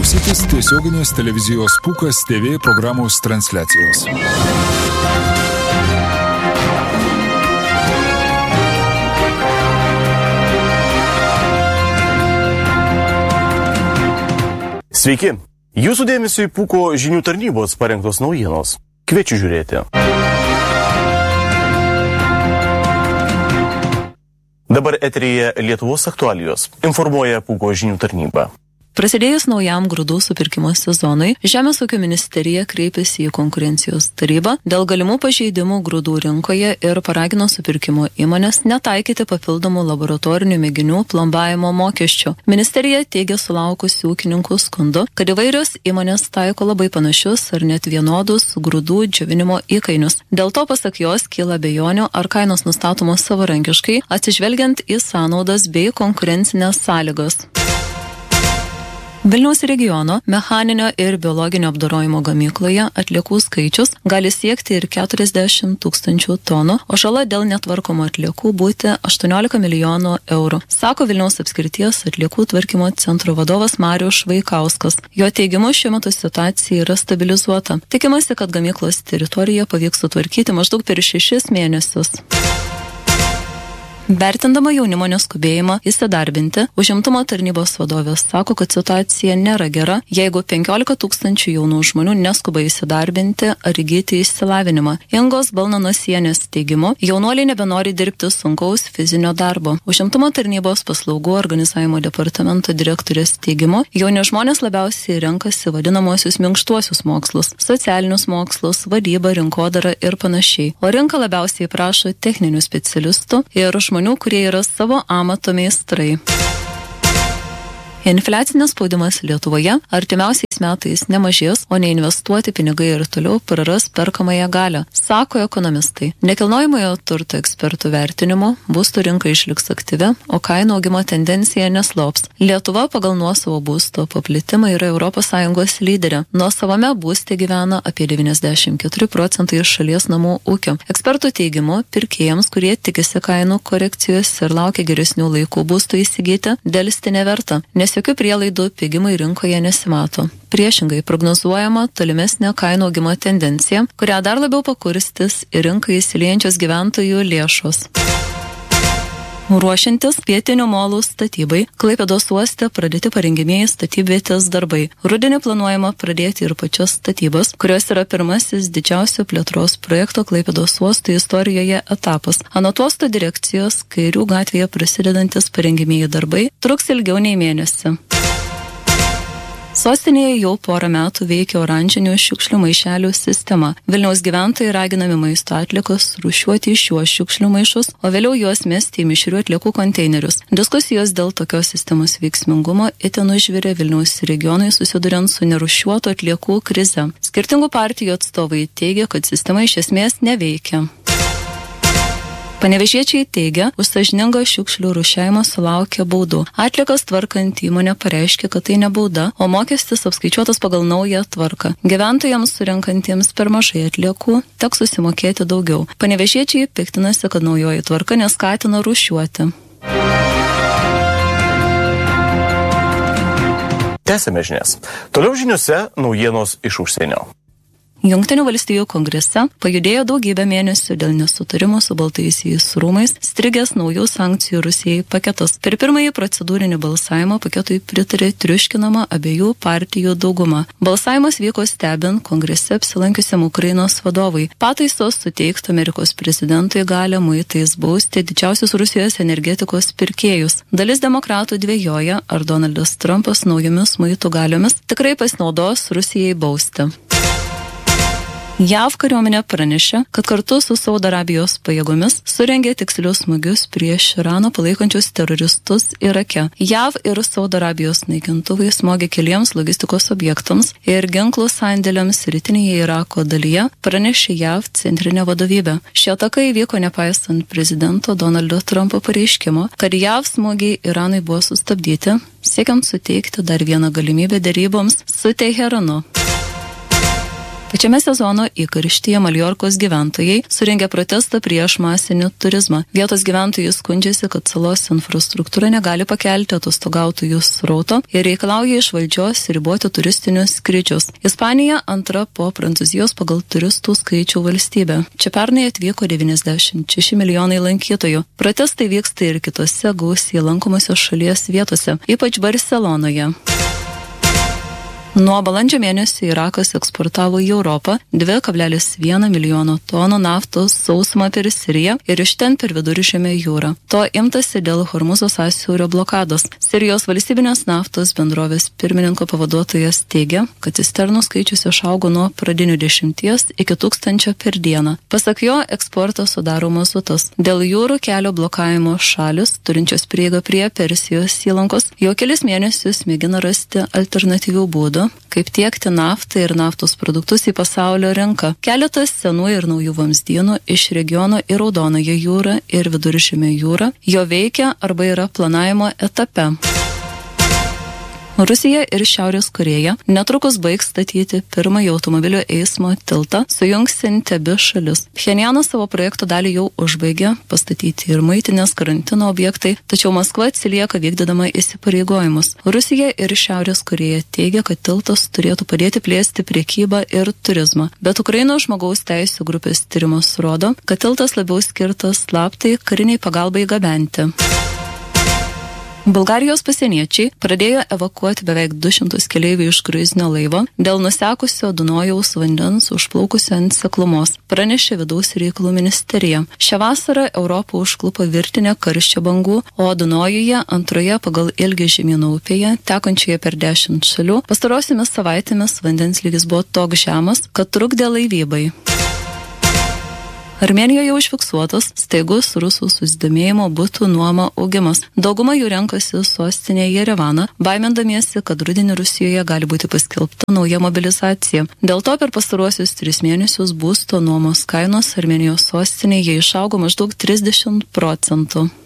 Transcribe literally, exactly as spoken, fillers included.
klausytis tiesioginės televizijos Pūkas T V programos transliacijos. Sveiki! Jūsų dėmesio į Pūko žinių tarnybos parengtos naujienos. Kviečiu žiūrėti. Dabar eteryje Lietuvos aktualijos. Informuoja Pūko žinių tarnyba. Prasidėjus naujam grūdų supirkimo sezonui, Žemės ūkio ministerija kreipėsi į konkurencijos tarybą dėl galimų pažeidimų grūdų rinkoje ir paragino supirkimo įmonės netaikyti papildomų laboratorinių mėginių plombavimo mokesčių. Ministerija teigia sulaukusi ūkininkų skundų, kad įvairios įmonės taiko labai panašius ar net vienodus grūdų džiovinimo įkainius. Dėl to, pasak jos, kyla abejonių, ar kainos nustatomos savarankiškai, atsižvelgiant į sąnaudas bei konkurencinės sąlygas. Vilniaus regiono mechaninio ir biologinio apdorojimo gamykloje atliekų skaičius gali siekti ir keturiasdešimt tūkstančių tonų, o žala dėl netvarkomų atliekų būti aštuoniolika milijonų eurų, sako Vilniaus apskrities atliekų tvarkymo centro vadovas Marius Švaikauskas. Jo teigimu, šiuo metu situacija yra stabilizuota. Tikimasi, kad gamyklos teritoriją pavyks sutvarkyti maždaug per šešis mėnesius. Vertindama jaunimo neskubėjimą įsidarbinti, užimtumo tarnybos vadovės sako, kad situacija nėra gera, jeigu penkiolika tūkstančių jaunų žmonių neskuba įsidarbinti ar įgyti išsilavinimą. Ingos Balnanosienės teigimu, jaunuoliai nebenori dirbti sunkaus fizinio darbo. Užimtumo tarnybos paslaugų organizavimo departamento direktorės teigimu, jauni žmonės labiausiai renkasi vadinamosius minkštuosius mokslus, socialinius mokslus, vadybą, rinkodarą ir panašiai. O rinka labiausiai prašo techninių specialistų ir žmonių, kurie yra savo amato meistrai. Infliacinis spaudimas Lietuvoje artimiausiais metais nemažės, o neinvestuoti pinigai ir toliau praras perkamąją galią, sako ekonomistai. Nekilnojamojo turto ekspertų vertinimu būstų rinka išliks aktyvi, o kainų augimo tendencija neslops. Lietuva pagal nuosavo būsto paplitimą yra Europos Sąjungos lyderė. Nuosavame būste gyvena apie devyniasdešimt keturi procentai šalies namų ūkio. Ekspertų teigimu, pirkėjams, kurie tikisi kainų korekcijos ir laukia geresnių laikų būstų įsigyti, delsti neverta, nes jokių prielaidų pigimai rinkoje nesimato. Priešingai prognozuojama tolimesnė kainų augimo tendencija, kurią dar labiau pakurstys į rinką įsiliejančios gyventojų lėšos. Ruošiantis pietinių molų statybai, Klaipėdos uoste pradėti parengiamieji statybvietės darbai. Rudenį planuojama pradėti ir pačias statybas, kurios yra pirmasis didžiausio plėtros projekto Klaipėdos uosto istorijoje etapas. Anot uosto direkcijos, Kairių gatvėje prasidedantis parengiamieji darbai truks ilgiau nei mėnesį. Sostinėje jau porą metų veikia oranžinių šiukšlių maišelių sistema. Vilniaus gyventojai raginami maisto atliekos rūšiuoti iš šiuos šiukšlių maišus, o vėliau juos mesti į mišrių atliekų konteinerius. Diskusijos dėl tokios sistemos veiksmingumo itin užvirė Vilniaus regionui susiduriant su nerūšiuotų atliekų krize. Skirtingų partijų atstovai teigia, kad sistema iš esmės neveikia. Panevėžiečiai teigia, už sąžiningą šiukšlių rūšiavimą sulaukia baudų. Atliekas tvarkant įmonė pareiškė, kad tai ne bauda, o mokestis apskaičiuotas pagal naują tvarką. Gyventojams surenkantiems per mažai atliekų teks susimokėti daugiau. Panevėžiečiai piktinasi, kad naujoji tvarka neskatina rūšiuoti. Tęsime žinias. Toliau žiniuose naujienos iš užsienio. Jungtinių valstijų kongrese pajudėjo daugybę mėnesių dėl nesutarimų su Baltaisiais rūmais strigęs naujų sankcijų Rusijai paketas. Per pirmąjį procedūrinį balsavimą paketui pritarė triuškinama abiejų partijų dauguma. Balsavimas vyko stebint kongrese apsilankiusiam Ukrainos vadovui. Pataisos suteiktų Amerikos prezidentui galią muitais bausti didžiausius Rusijos energetikos pirkėjus. Dalis demokratų dvejoja, ar Donaldas Trumpas naujomis muitų galiomis tikrai pasinaudos Rusijai bausti. JAV kariuomenė pranešė, kad kartu su Saudo Arabijos pajėgomis surengė tikslius smūgius prieš Iraną palaikančius teroristus Irake. JAV ir Saudo Arabijos naikintuvai smogė keliems logistikos objektams ir ginklų sandėliams rytinėje Irako dalyje, pranešė JAV centrinė vadovybė. Šie atakai įvyko nepaisant prezidento Donaldo Trumpo pareiškimo, kad JAV smūgiai Iranui buvo sustabdyti, siekiant suteikti dar vieną galimybę deryboms su Teheranu. Pačiame sezono įkarštyje Maljorkos gyventojai surengė protestą prieš masinį turizmą. Vietos gyventojai skundžiasi, kad salos infrastruktūra negali pakelti atostogautojų srauto ir reikalauja iš valdžios riboti turistinius skrydžius. Ispanija antra po Prancūzijos pagal turistų skaičių valstybė. Čia pernai atvyko devyniasdešimt šeši milijonai lankytojų. Protestai vyksta ir kitose gausiai lankomosios šalies vietose, ypač Barcelonoje. Nuo balandžio mėnesio Irakas eksportavo į Europą dvi kablelis vienas milijono tonų naftos sausumą per Siriją ir iš ten per Viduržemio jūrą. To imtasi dėl Hormuzo sąsiaurio blokados. Sirijos valstybinės naftos bendrovės pirmininko pavaduotojas teigia, kad cisternų skaičius išaugo nuo pradinių dešimties iki tūkstančio per dieną. Pasak jo, eksportas sudaro mazutas. Dėl jūrų kelio blokavimo šalis, turinčios prieigą prie Persijos įlankos, jau kelis mėnesius mėgina rasti alternatyvių būdų, kaip tiekti naftą ir naftos produktus į pasaulio rinką. Keletas senų ir naujų vamzdynų iš regiono į Raudonąją jūrą ir Viduržemio jūrą jo veikia arba yra planavimo etape. Rusija ir Šiaurės Korėja netrukus baigs statyti pirmąjį automobilio eismo tiltą, sujungsiantį abi šalis. Pchenjanas savo projekto dalį jau užbaigė, pastatyti ir muitinės karantino objektai, tačiau Maskva atsilieka vykdydama įsipareigojimus. Rusija ir Šiaurės Korėja teigia, kad tiltas turėtų padėti plėsti priekybą ir turizmą, bet Ukrainos žmogaus teisių grupės tyrimas rodo, kad tiltas labiau skirtas slaptai kariniai pagalbai gabenti. Bulgarijos pasieniečiai pradėjo evakuoti beveik du šimtus keleivių iš kruizinio laivo dėl nusekusio Dunojaus vandens užplaukusio ant seklumos, pranešė vidaus reikalų ministerija. Šią vasarą Europą užklupo virtinė karščio bangų, o Dunojuje, antroje pagal ilgį žemyno upėje, tekančioje per dešimt šalių, pastarosiomis savaitėmis vandens lygis buvo toks žemas, kad trukdė laivybai. Armėnijoje užfiksuotas staigus rusų susidomėjimo butų nuoma augimas. Dauguma jų renkasi sostinėje Jerevaną, baimindamiesi, kad rudenį Rusijoje gali būti paskelbta nauja mobilizacija. Dėl to per pastaruosius tris mėnesius būsto nuomos kainos Armėnijos sostinėje išaugo maždaug trisdešimt procentų.